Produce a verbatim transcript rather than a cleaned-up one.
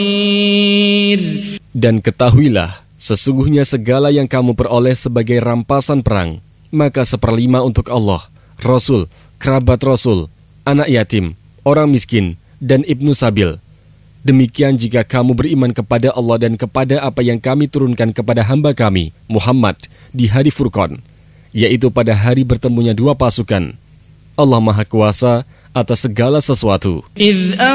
Dan ketahuilah, sesungguhnya segala yang kamu peroleh sebagai rampasan perang, maka seperlima untuk Allah, Rasul, kerabat Rasul, anak yatim, orang miskin, dan ibnu sabil. Demikian jika kamu beriman kepada Allah dan kepada apa yang kami turunkan kepada hamba kami, Muhammad, di hari Furqan, yaitu pada hari bertemunya dua pasukan. Allah Maha Kuasa atas segala sesuatu.